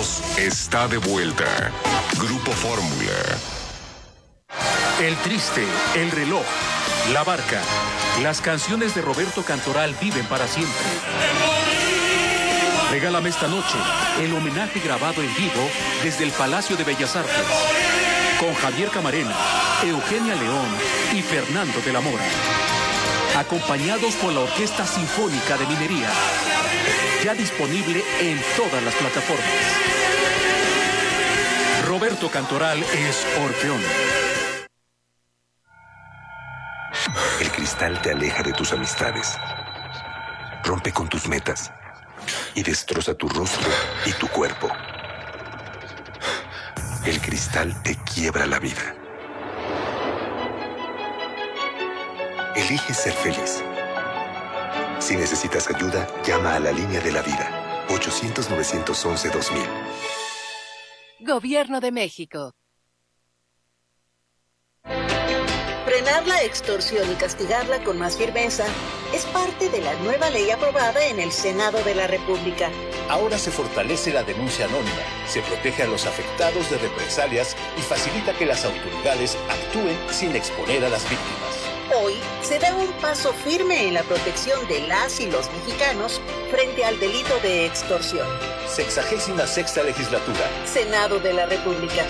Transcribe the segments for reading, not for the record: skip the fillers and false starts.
voz está de vuelta. Grupo Fórmula. El Triste, El Reloj, La Barca. Las canciones de Roberto Cantoral viven para siempre. Regálame esta noche el homenaje grabado en vivo desde el Palacio de Bellas Artes, con Javier Camarena, Eugenia León y Fernando de la Mora, acompañados por la Orquesta Sinfónica de Minería, ya disponible en todas las plataformas. Roberto Cantoral es Orfeón. El cristal te aleja de tus amistades, rompe con tus metas y destroza tu rostro y tu cuerpo. El cristal te quiebra la vida. Elige ser feliz. Si necesitas ayuda, llama a la línea de la vida. 800-911-2000. Gobierno de México. Frenar la extorsión y castigarla con más firmeza es parte de la nueva ley aprobada en el Senado de la República. Ahora se fortalece la denuncia anónima, se protege a los afectados de represalias y facilita que las autoridades actúen sin exponer a las víctimas. Hoy se da un paso firme en la protección de las y los mexicanos frente al delito de extorsión. 66ª legislatura. Senado de la República.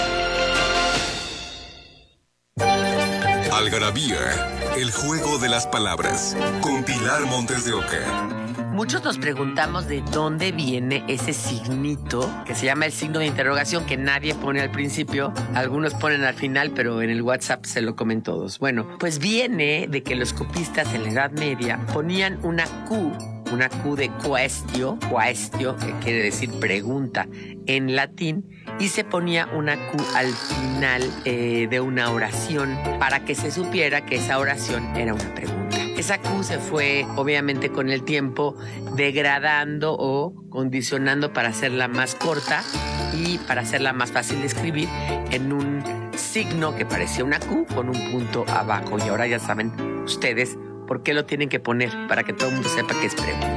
Algarabía, el juego de las palabras, con Pilar Montes de Oca. Muchos nos preguntamos de dónde viene ese signito que se llama el signo de interrogación, que nadie pone al principio, algunos ponen al final, pero en el WhatsApp se lo comen todos. Bueno, pues viene de que los copistas en la Edad Media ponían una Q de quaestio, que quiere decir pregunta en latín, y se ponía una Q al final de una oración para que se supiera que esa oración era una pregunta. Esa Q se fue, obviamente, con el tiempo degradando o condicionando para hacerla más corta y para hacerla más fácil de escribir en un signo que parecía una Q con un punto abajo. Y ahora ya saben ustedes por qué lo tienen que poner, para que todo el mundo sepa que es pregunta.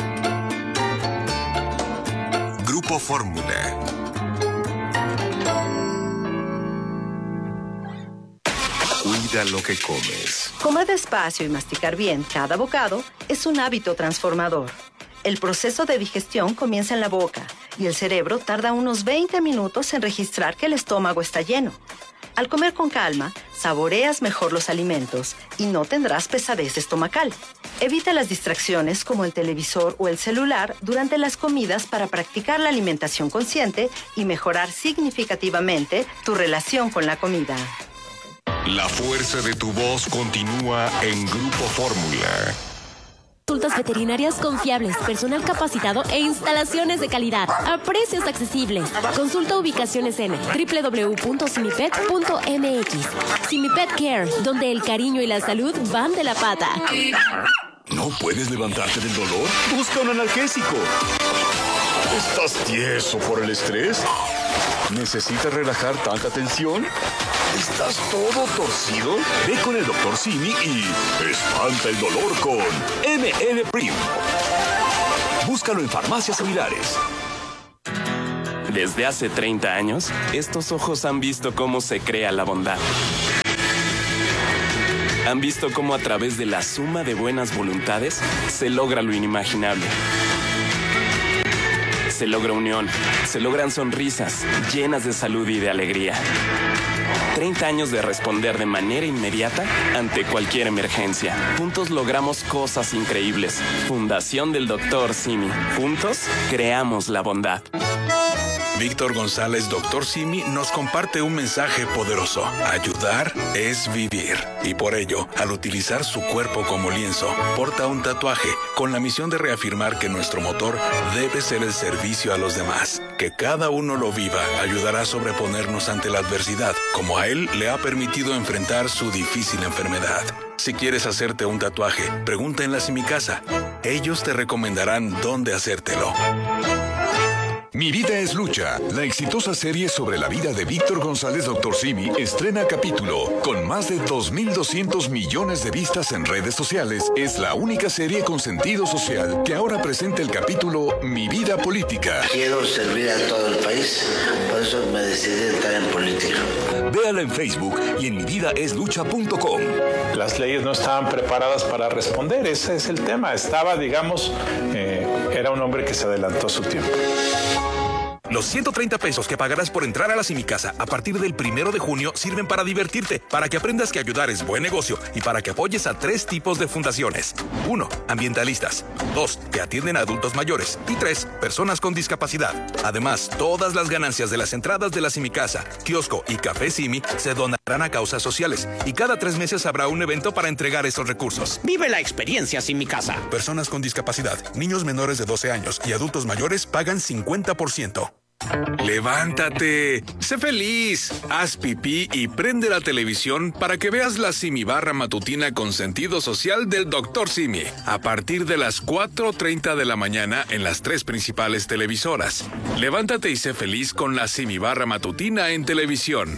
Grupo Fórmula. Cuida lo que comes. Comer despacio y masticar bien cada bocado es un hábito transformador. El proceso de digestión comienza en la boca y el cerebro tarda unos 20 minutos en registrar que el estómago está lleno. Al comer con calma, saboreas mejor los alimentos y no tendrás pesadez estomacal. Evita las distracciones como el televisor o el celular durante las comidas para practicar la alimentación consciente y mejorar significativamente tu relación con la comida. La fuerza de tu voz continúa en Grupo Fórmula. Consultas veterinarias confiables, personal capacitado e instalaciones de calidad a precios accesibles. Consulta ubicaciones en www.simipet.mx. Simipet Care, donde el cariño y la salud van de la pata. ¿No puedes levantarte del dolor? Busca un analgésico. ¿Estás tieso por el estrés? ¿Necesitas relajar tanta tensión? ¿Estás todo torcido? Ve con el Dr. Simi y espanta el dolor con ML Prim. Búscalo en farmacias similares. Desde hace 30 años, estos ojos han visto cómo se crea la bondad. Han visto cómo a través de la suma de buenas voluntades se logra lo inimaginable. Se logra unión, se logran sonrisas llenas de salud y de alegría. 30 años de responder de manera inmediata ante cualquier emergencia. Juntos logramos cosas increíbles. Fundación del Dr. Simi. Juntos creamos la bondad. Víctor González, Dr. Simi, nos comparte un mensaje poderoso. Ayudar es vivir. Y por ello, al utilizar su cuerpo como lienzo, porta un tatuaje con la misión de reafirmar que nuestro motor debe ser el servicio a los demás. Que cada uno lo viva ayudará a sobreponernos ante la adversidad, como a él le ha permitido enfrentar su difícil enfermedad. Si quieres hacerte un tatuaje, pregunta en la Simicasa. Ellos te recomendarán dónde hacértelo. Mi vida es lucha, la exitosa serie sobre la vida de Víctor González Dr. Simi estrena capítulo. Con más de 2.200 millones de vistas en redes sociales, es la única serie con sentido social que ahora presenta el capítulo Mi vida política. Quiero servir a todo el país, por eso me decidí entrar en política. Véala en Facebook y en mividaeslucha.com. Las leyes no estaban preparadas para responder, ese es el tema. Estaba, digamos, era un hombre que se adelantó a su tiempo. Los 130 pesos que pagarás por entrar a la Simicasa a partir del 1 de junio sirven para divertirte, para que aprendas que ayudar es buen negocio y para que apoyes a 3 tipos de fundaciones. 1. Ambientalistas. 2. Que atienden a adultos mayores. Y 3. Personas con discapacidad. Además, todas las ganancias de las entradas de la Simicasa, kiosco y café Simi se donarán a causas sociales. Y cada 3 meses habrá un evento para entregar esos recursos. Vive la experiencia Simicasa. Personas con discapacidad, niños menores de 12 años y adultos mayores pagan 50%. Levántate, sé feliz, haz pipí y prende la televisión para que veas la Simi Barra matutina con sentido social del Dr. Simi, a partir de las 4:30 de la mañana en las 3 principales televisoras. Levántate y sé feliz con la Simi Barra matutina en televisión.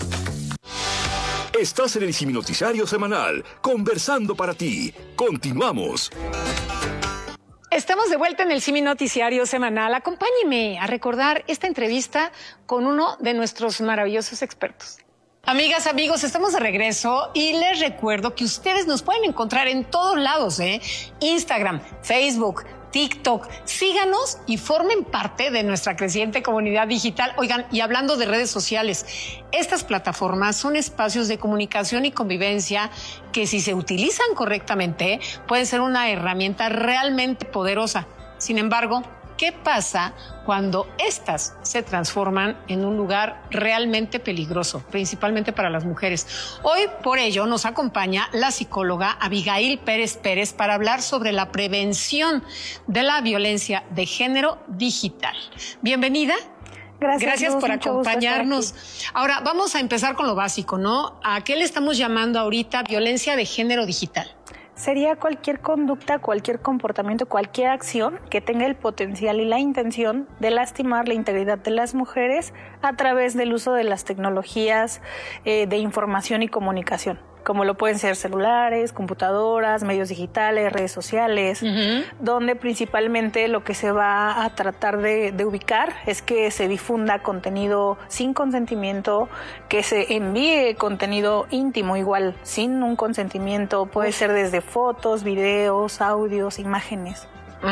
Estás en el Simi Noticiario Semanal, conversando para ti. Continuamos. Estamos de vuelta en el Simi Noticiario Semanal. Acompáñeme a recordar esta entrevista con uno de nuestros maravillosos expertos. Amigas, amigos, estamos de regreso y les recuerdo que ustedes nos pueden encontrar en todos lados, Instagram, Facebook, TikTok. Síganos y formen parte de nuestra creciente comunidad digital. Oigan, y hablando de redes sociales, estas plataformas son espacios de comunicación y convivencia que, si se utilizan correctamente, pueden ser una herramienta realmente poderosa. Sin embargo, ¿qué pasa cuando estas se transforman en un lugar realmente peligroso, principalmente para las mujeres? Hoy, por ello, nos acompaña la psicóloga Abigail Pérez Pérez para hablar sobre la prevención de la violencia de género digital. Bienvenida. Gracias por acompañarnos. Ahora, vamos a empezar con lo básico, ¿no? ¿A qué le estamos llamando ahorita violencia de género digital? Sería cualquier conducta, cualquier comportamiento, cualquier acción que tenga el potencial y la intención de lastimar la integridad de las mujeres a través del uso de las tecnologías de información y comunicación, como lo pueden ser celulares, computadoras, medios digitales, redes sociales, donde principalmente lo que se va a tratar de ubicar es que se difunda contenido sin consentimiento, que se envíe contenido íntimo igual, sin un consentimiento, puede ser desde fotos, videos, audios, imágenes.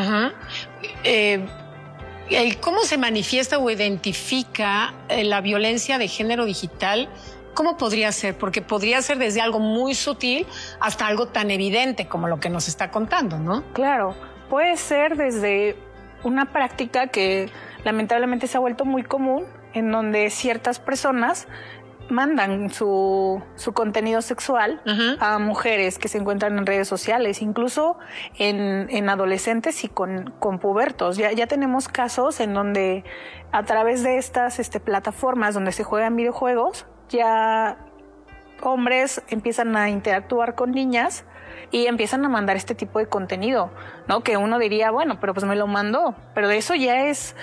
¿Cómo se manifiesta o identifica la violencia de género digital? ¿Cómo podría ser? Porque podría ser desde algo muy sutil hasta algo tan evidente como lo que nos está contando, ¿no? Claro, puede ser desde una práctica que lamentablemente se ha vuelto muy común, en donde ciertas personas mandan su contenido sexual a mujeres que se encuentran en redes sociales, incluso en adolescentes y con pubertos. Ya tenemos casos en donde a través de estas plataformas donde se juegan videojuegos, ya hombres empiezan a interactuar con niñas y empiezan a mandar este tipo de contenido, ¿no? Que uno diría, bueno, pero pues me lo mandó, pero eso ya es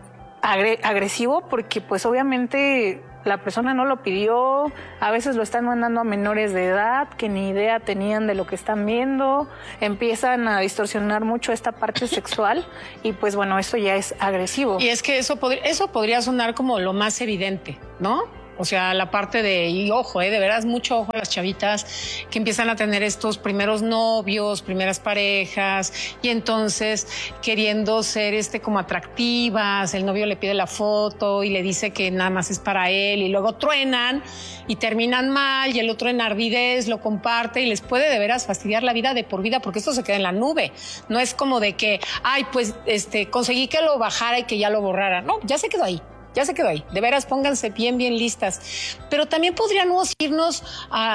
agresivo porque pues obviamente la persona no lo pidió, a veces lo están mandando a menores de edad que ni idea tenían de lo que están viendo, empiezan a distorsionar mucho esta parte sexual y pues bueno, eso ya es agresivo. Y es que eso podría sonar como lo más evidente, ¿no? O sea, la parte de, y ojo, de veras, mucho ojo a las chavitas que empiezan a tener estos primeros novios, primeras parejas, y entonces queriendo ser como atractivas, el novio le pide la foto y le dice que nada más es para él, y luego truenan y terminan mal, y el otro en ardidez lo comparte y les puede de veras fastidiar la vida de por vida, porque esto se queda en la nube. No es como de que, ay, pues conseguí que lo bajara y que ya lo borrara. No, ya se quedó ahí. Ya se quedó ahí. De veras, pónganse bien listas. Pero también podríamos irnos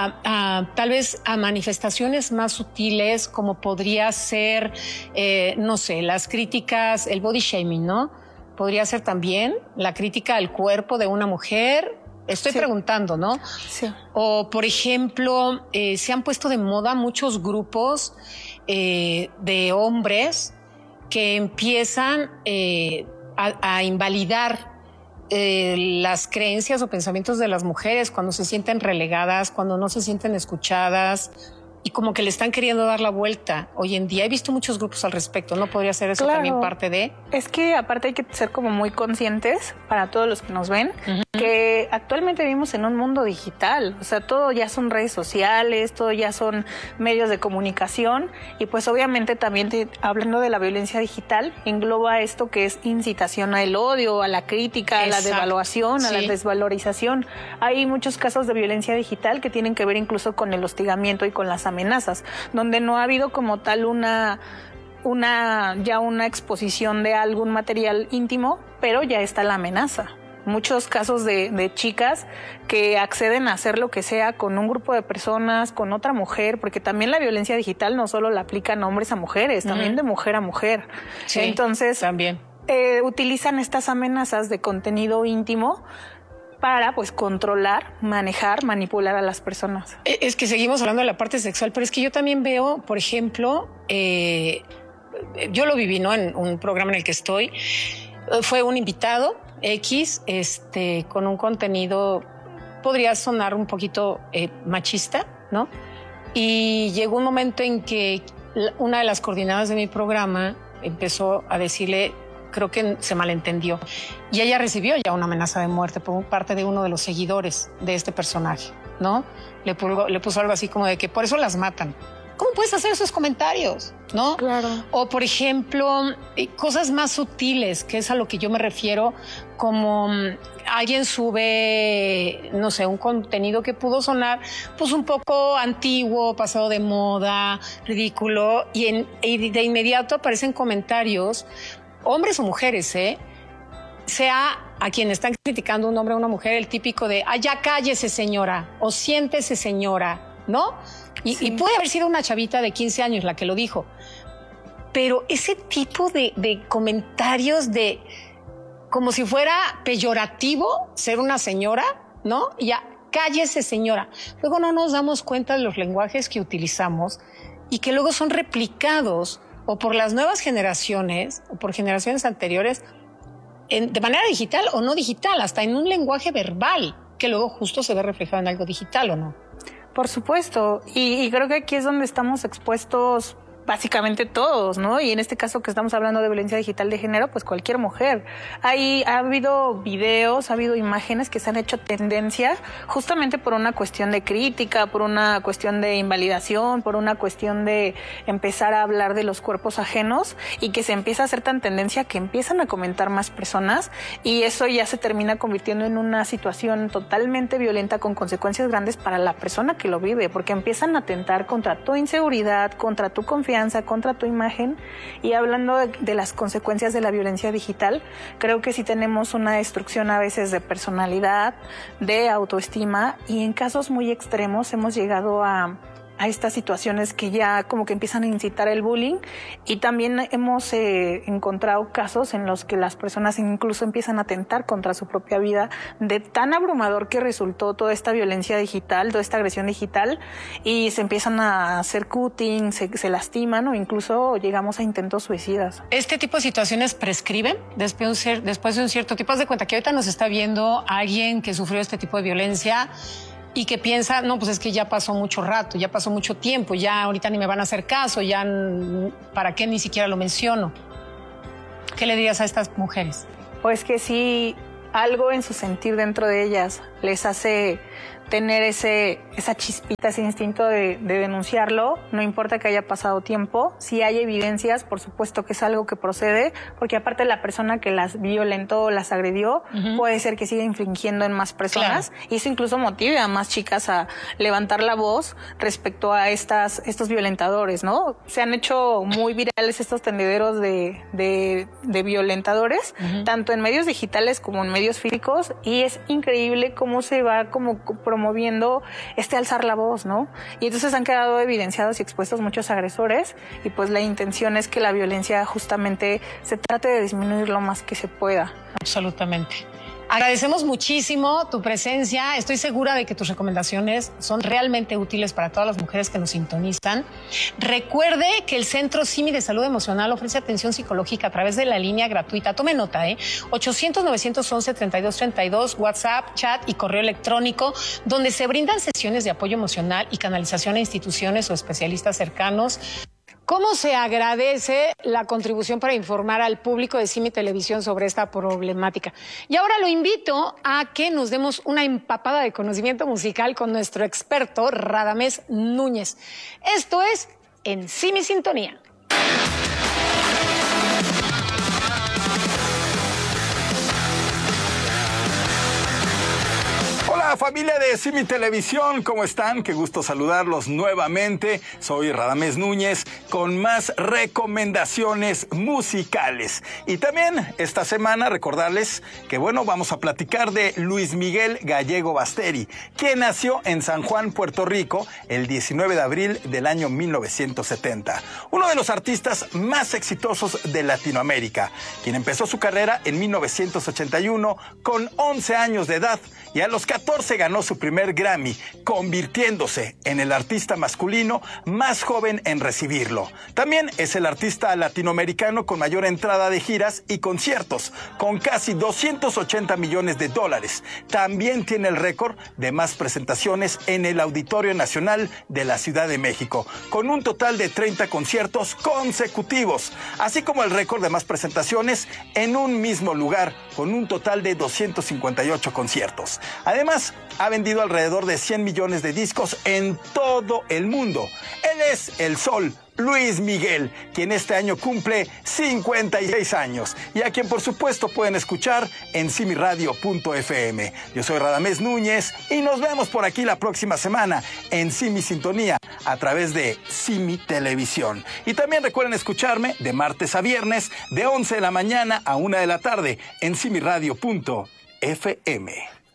tal vez a manifestaciones más sutiles, como podría ser, no sé, las críticas, el body shaming, ¿no? Podría ser también la crítica al cuerpo de una mujer. Estoy preguntando, ¿no? Sí. O, por ejemplo, se han puesto de moda muchos grupos de hombres que empiezan a invalidar las creencias o pensamientos de las mujeres cuando se sienten relegadas, cuando no se sienten escuchadas, y como que le están queriendo dar la vuelta. Hoy en día he visto muchos grupos al respecto. ¿No podría ser eso también parte de? Es que aparte hay que ser como muy conscientes para todos los que nos ven, que actualmente vivimos en un mundo digital. O sea, todo ya son redes sociales, todo ya son medios de comunicación, y pues obviamente también hablando de la violencia digital, engloba esto que es incitación al odio, a la crítica, a la devaluación, a la desvalorización. Hay muchos casos de violencia digital que tienen que ver incluso con el hostigamiento y con las amenazas, donde no ha habido como tal una exposición de algún material íntimo, pero ya está la amenaza. Muchos casos de chicas que acceden a hacer lo que sea con un grupo de personas, con otra mujer, porque también la violencia digital no solo la aplican hombres a mujeres, también de mujer a mujer. Sí, entonces, también utilizan estas amenazas de contenido íntimo para pues controlar, manejar, manipular a las personas. Es que seguimos hablando de la parte sexual, pero es que yo también veo, por ejemplo, yo lo viví, ¿no? En un programa en el que estoy, fue un invitado X, con un contenido, podría sonar un poquito machista, ¿no? Y llegó un momento en que una de las coordinadoras de mi programa empezó a decirle, creo que se malentendió, y ella recibió ya una amenaza de muerte por parte de uno de los seguidores de este personaje, ¿no? Le puso algo así como de que por eso las matan. ¿Cómo puedes hacer esos comentarios? ¿No? Claro. O, por ejemplo, cosas más sutiles, que es a lo que yo me refiero, como alguien sube, no sé, un contenido que pudo sonar pues un poco antiguo, pasado de moda, ridículo, y de inmediato aparecen comentarios, hombres o mujeres, sea a quien están criticando un hombre o una mujer, el típico de, ya cállese señora, o siéntese señora, ¿no? Y puede haber sido una chavita de 15 años la que lo dijo, pero ese tipo de comentarios de como si fuera peyorativo ser una señora, ¿no? Ya, cállese señora. Luego no nos damos cuenta de los lenguajes que utilizamos y que luego son replicados o por las nuevas generaciones o por generaciones anteriores de manera digital o no digital, hasta en un lenguaje verbal que luego justo se ve reflejado en algo digital, ¿o no? Por supuesto, y creo que aquí es donde estamos expuestos básicamente todos, ¿no? Y en este caso que estamos hablando de violencia digital de género, pues cualquier mujer. Ha habido videos, ha habido imágenes que se han hecho tendencia justamente por una cuestión de crítica, por una cuestión de invalidación, por una cuestión de empezar a hablar de los cuerpos ajenos, y que se empieza a hacer tan tendencia que empiezan a comentar más personas, y eso ya se termina convirtiendo en una situación totalmente violenta con consecuencias grandes para la persona que lo vive, porque empiezan a atentar contra tu inseguridad, contra tu confianza, contra tu imagen. Y hablando de las consecuencias de la violencia digital, creo que sí tenemos una destrucción a veces de personalidad, de autoestima, y en casos muy extremos hemos llegado a estas situaciones que ya como que empiezan a incitar el bullying, y también hemos encontrado casos en los que las personas incluso empiezan a atentar contra su propia vida, de tan abrumador que resultó toda esta violencia digital, toda esta agresión digital, y se empiezan a hacer cutting, se lastiman, o incluso llegamos a intentos suicidas. ¿Este tipo de situaciones prescriben después de un cierto tiempo? Haz de cuenta que ahorita nos está viendo alguien que sufrió este tipo de violencia y que piensa, no, pues es que ya pasó mucho rato, ya pasó mucho tiempo, ya ahorita ni me van a hacer caso, ya ¿para qué ni siquiera lo menciono? ¿Qué le dirías a estas mujeres? Pues que si algo en su sentir dentro de ellas les hace tener esa chispita, ese instinto de denunciarlo, no importa que haya pasado tiempo. Si hay evidencias, por supuesto que es algo que procede, porque aparte la persona que las violentó o las agredió, puede ser que siga infringiendo en más personas, y eso incluso motive a más chicas a levantar la voz respecto a estos violentadores, ¿no? Se han hecho muy virales estos tendederos de violentadores, tanto en medios digitales como en medios físicos, y es increíble cómo se va como promoviendo alzar la voz, ¿no? Y entonces han quedado evidenciados y expuestos muchos agresores, y pues la intención es que la violencia justamente se trate de disminuir lo más que se pueda. Absolutamente. Agradecemos muchísimo tu presencia. Estoy segura de que tus recomendaciones son realmente útiles para todas las mujeres que nos sintonizan. Recuerde que el Centro Simi de Salud Emocional ofrece atención psicológica a través de la línea gratuita. Tome nota, 800-911-3232, WhatsApp, chat y correo electrónico, donde se brindan sesiones de apoyo emocional y canalización a instituciones o especialistas cercanos. ¿Cómo se agradece la contribución para informar al público de Simi Televisión sobre esta problemática? Y ahora lo invito a que nos demos una empapada de conocimiento musical con nuestro experto Radamés Núñez. Esto es En Simi Sintonía. Hola familia de Simi Televisión, ¿cómo están? Qué gusto saludarlos nuevamente. Soy Radamés Núñez con más recomendaciones musicales. Y también esta semana recordarles que vamos a platicar de Luis Miguel Gallego Basteri, quien nació en San Juan, Puerto Rico, el 19 de abril del año 1970. Uno de los artistas más exitosos de Latinoamérica, quien empezó su carrera en 1981 con 11 años de edad y a los 14 ganó su primer Grammy, convirtiéndose en el artista masculino más joven en recibirlo. También es el artista latinoamericano con mayor entrada de giras y conciertos, con casi $280 millones. También tiene el récord de más presentaciones en el Auditorio Nacional de la Ciudad de México, con un total de 30 conciertos consecutivos, así como el récord de más presentaciones en un mismo lugar, con un total de 258 conciertos. Además, ha vendido alrededor de 100 millones de discos en todo el mundo. Él es el Sol, Luis Miguel, quien este año cumple 56 años y a quien por supuesto pueden escuchar en simiradio.fm. Yo soy Radamés Núñez y nos vemos por aquí la próxima semana en Simi Sintonía a través de Simi Televisión. Y también recuerden escucharme de martes a viernes de 11 de la mañana a 1 de la tarde en simiradio.fm.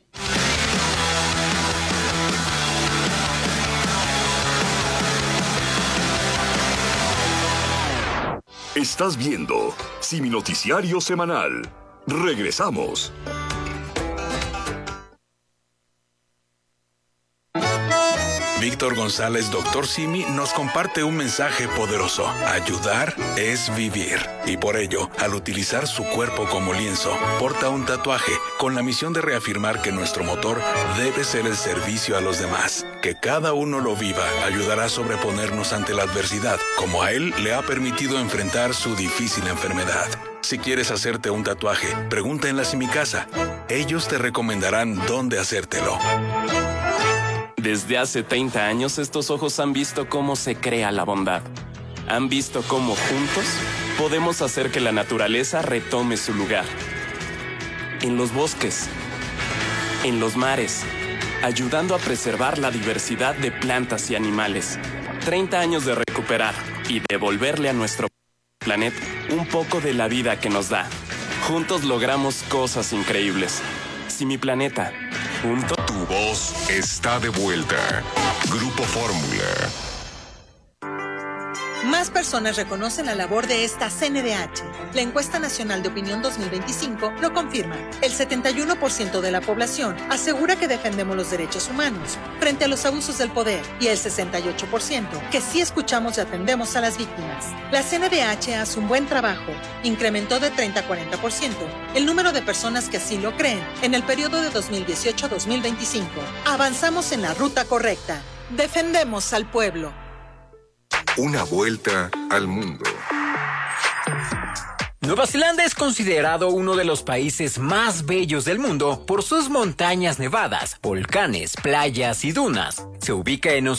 Estás viendo Simi Noticiario Semanal. Regresamos. Víctor González, Dr. Simi, nos comparte un mensaje poderoso. Ayudar es vivir. Y por ello, al utilizar su cuerpo como lienzo, porta un tatuaje con la misión de reafirmar que nuestro motor debe ser el servicio a los demás. Que cada uno lo viva ayudará a sobreponernos ante la adversidad, como a él le ha permitido enfrentar su difícil enfermedad. Si quieres hacerte un tatuaje, pregunta en la Simicasa. Ellos te recomendarán dónde hacértelo. Desde hace 30 años estos ojos han visto cómo se crea la bondad. Han visto cómo juntos podemos hacer que la naturaleza retome su lugar. En los bosques, en los mares, ayudando a preservar la diversidad de plantas y animales. 30 años de recuperar y devolverle a nuestro planeta un poco de la vida que nos da. Juntos logramos cosas increíbles. Si mi planeta, juntos... Tu voz está de vuelta. Grupo Fórmula. Más personas reconocen la labor de esta CNDH. La Encuesta Nacional de Opinión 2025 lo confirma. El 71% de la población asegura que defendemos los derechos humanos frente a los abusos del poder y el 68% que sí escuchamos y atendemos a las víctimas. La CNDH hace un buen trabajo. Incrementó de 30 a 40% el número de personas que así lo creen en el periodo de 2018 a 2025. Avanzamos en la ruta correcta. Defendemos al pueblo. Una vuelta al mundo. Nueva Zelanda es considerado uno de los países más bellos del mundo por sus montañas nevadas, volcanes, playas y dunas. Se ubica en